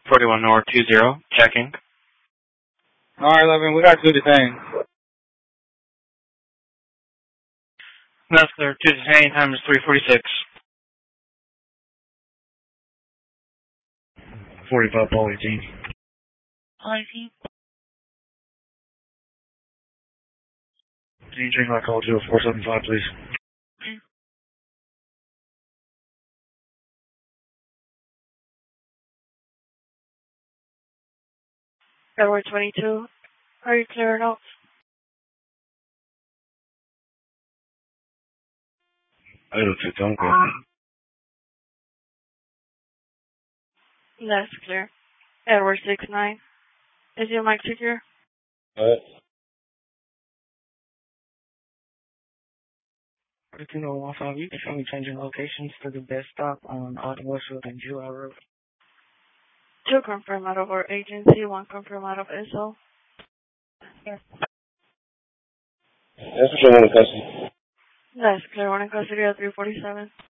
41 North 20, checking. R11, we got to detain. That's clear. 2 detain, time is 3:46. 45 Paul 18. Paul 18. Can you change my call to a 475, please? Okay. February 22. Are you clearing out? I don't think I'm That's clear. Edward 69. Is your mic secure? What? 13015, you can show me changing locations to the best stop on Autumn Westwood and July Road. 2 confirm out of our agency, 1 confirm out of SO. Yes. That's what I want to custody. That's clear. 1 in custody at 347.